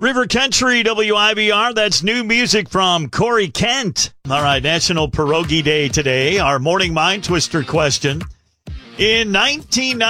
River Country, WIBR, that's new music from Corey Kent. All right, National Pierogi Day today. Our morning mind twister question. In 1990,